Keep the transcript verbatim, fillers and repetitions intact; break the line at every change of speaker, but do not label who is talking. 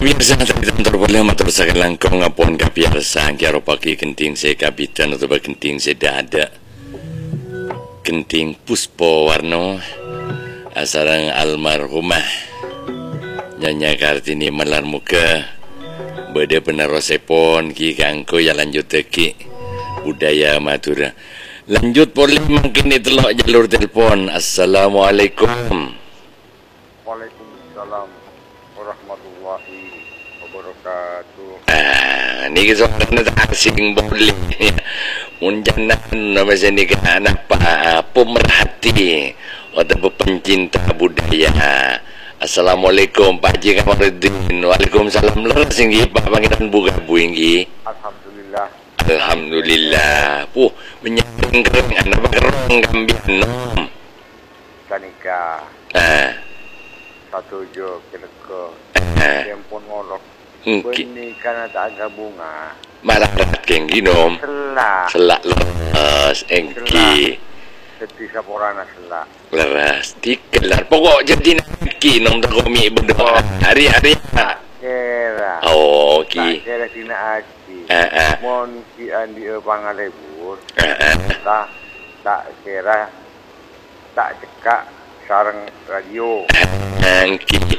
Biasa tadi tentu boleh matur saking langkung ngapun kapiarsa karo pagi genting se kapitan atau genting se dada genting Puspo Warno asarang almarhumah Nyonya Kartini Melar Muka bade penerosepon ki kangko ya lanjut ki budaya Madura. Lanjut boleh mungkin itelok jalur telepon. Assalamualaikum.
Waalaikumsalam warahmatullahi wabarakatuh.
Ah, ni soalnya asing boleh. Munjanan nama sini ke anak pa pemerhati atau pencinta budaya. Assalamualaikum Pak Haji Kamaruddin. Waalaikumsalam. Leres singgi Pak panggilan buka bu inggi.
Alhamdulillah.
Alhamdulillah. Puh, menyambung kering anak kerong kambian nom.
Kanika.
Ah.
Satu jo keneko.
Ah.
Tempon ngolok.
Mungkin.
Beni karena tak ada bunga.
Malah rat keng ginom.
Selak.
Selak leres engki.
Seti saporana selak.
Leres dikelar. Pokok jadi nanti nom tak komi berdoa hari-hari.
Kera.
Oh, ki.
Tak kera sina aji.
Ah, ah.
Mon ki andi e pangalebur.
Ah, ah.
Tak tak kera tak cekak sarang radio.
Engki.